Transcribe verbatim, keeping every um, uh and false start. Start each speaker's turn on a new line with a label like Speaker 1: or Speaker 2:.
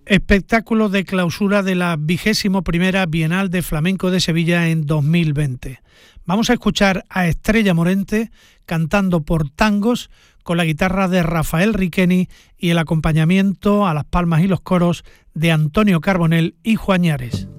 Speaker 1: Espectáculo de clausura de la vigésimo primera Bienal de Flamenco de Sevilla en dos mil veinte. Vamos a escuchar a Estrella Morente cantando por tangos con la guitarra de Rafael Riqueni y el acompañamiento a las palmas y los coros de Antonio Carbonell y Juan Ñares.